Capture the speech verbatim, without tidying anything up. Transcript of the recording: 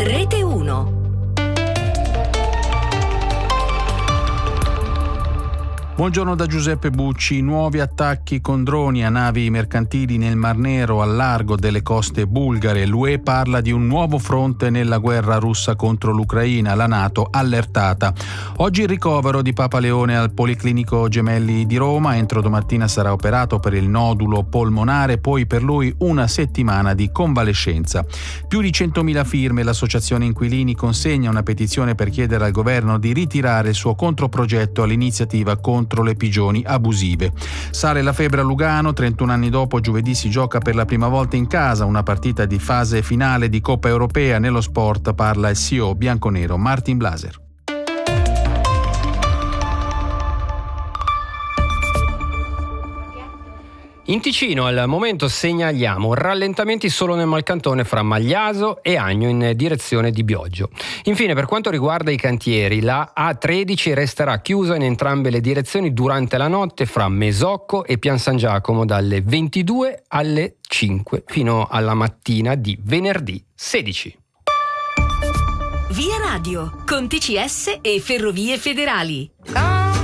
Rete uno. Buongiorno da Giuseppe Bucci. Nuovi attacchi con droni a navi mercantili nel Mar Nero al largo delle coste bulgare. L'U E parla di un nuovo fronte nella guerra russa contro l'Ucraina, la NATO allertata. Oggi il ricovero di Papa Leone al Policlinico Gemelli di Roma. Entro domattina sarà operato per il nodulo polmonare, poi per lui una settimana di convalescenza. Più di centomila firme. L'associazione Inquilini consegna una petizione per chiedere al governo di ritirare il suo controprogetto all'iniziativa contro le pigioni abusive. Sale la febbre a Lugano, trentuno anni dopo giovedì si gioca per la prima volta in casa una partita di fase finale di Coppa Europea. Nello sport parla il C E O bianconero Martin Blaser. In Ticino al momento segnaliamo rallentamenti solo nel Malcantone fra Magliaso e Agno in direzione di Bioggio. Infine, per quanto riguarda i cantieri, la A tredici resterà chiusa in entrambe le direzioni durante la notte fra Mesocco e Pian San Giacomo dalle ventidue alle cinque fino alla mattina di venerdì sedici. Via Radio con T C S e Ferrovie Federali. Ah!